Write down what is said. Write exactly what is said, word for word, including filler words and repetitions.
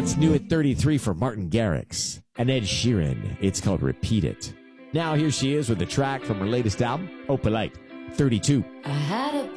That's new at thirty-three for Martin Garrix and Ed Sheeran. It's called Repeat It. Now here she is with a track from her latest album, Opalite, thirty-two. I had a